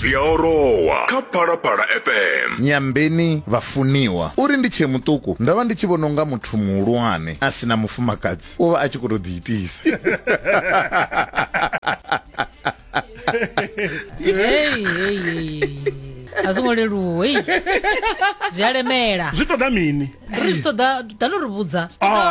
Ziaorowa kha Phalaphala FM. Nyambeni vafuniwa uri ndi tshe mutuku ndavha ndi tshi vhona unga muthu muhulwane a sina mufumakadzi uvha a tshi khou tou ḓiitisa. Hey. Azongo leluwa zwi a lemela zwi ṱoḓa mini ri zwi ṱoḓa ḓano ri vhudza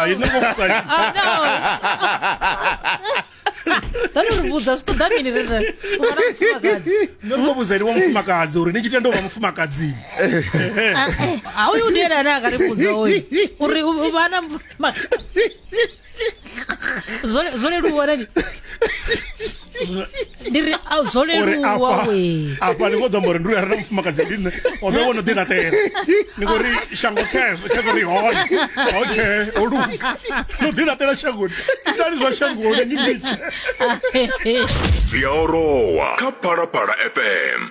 ḓano ri vhudza zwi ṱoḓa mini rere nṋe ri khou vhudza eni wa mufumakadzi uri ni tshi tenda u vha mufumakadzi a uyu ndi ene ane a nga ri vhudza oyu uri u vha na zwo leluwa nani ndiri zwo leluwa we afha ni khou ḓo amba uri ndi uyu a re na mufumakadzi ndi nṋe o ḓo vho no ḓi laṱela ni khou ri shango khezwo ri hone okay o luga no ḓi laṱela shangoni itani zwa shangoni ni nditshe. Ziaorowa kha Phalaphala FM.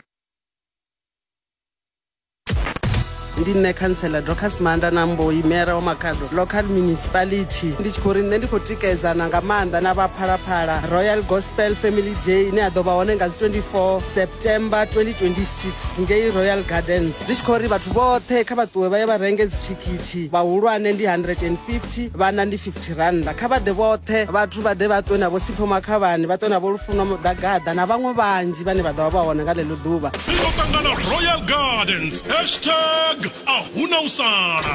Ndi nṋe councillor Dorcas Manda Namboyi, mayor wa Makhado local municipality. Ndi tshi khou ri nṋe ndi khou tikedzana nga maanḓa na vha Phalaphala Royal Gospel Family Day ine a ḓo vha hone nga 24 September 2026 ngei Royal Gardens. Ndi tshi khou ri vhathu vhoṱhe kha vha ṱuwe vha ye vha renge dzithikhithi, vhahulwane ndi 150, vhana ndi 50 randa. Kha vha ḓe vhoṱhe, vhathu vha ḓe vha ṱwe na vho Sipho Makhavhani, vha ṱwe na vho Lufuno Mudagada na vhaṅwe vhanzhi vhane vha ḓo vha vha hone nga ḽeḽo ḓuvha. Ri khou ṱangana Royal Gardens #ahuna usana.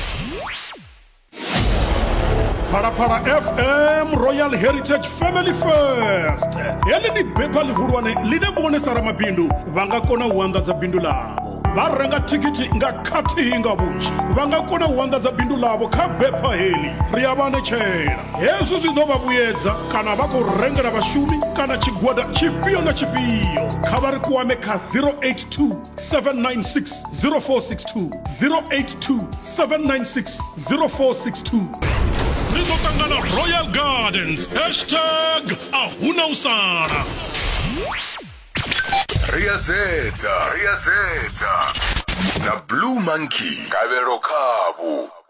Phalaphala FM Royal Heritage Family First. Heḽi ndi bepha ḽihulwane ḽine vhone sa ramabindu vha nga kona u anḓadza bindu ḽavho. Vha renga thikhithi nga khathihi nga vhunzhi vha nga kona u anḓadza bindu ḽavho kha bepha heḽi ri a vha ṋetshela. Hezwi zwi ḓo vha vhuyedza kana vha khou rengela vhashumi kana tshigwada tshifhio na tshifhio. Kha vha ri kwame kha 082 796 0462 082 796 0462. Ri ḓo ṱangana Royal Gardens #ahuna usana. Riadzedza na Blue Monkey Kabelo Khabu.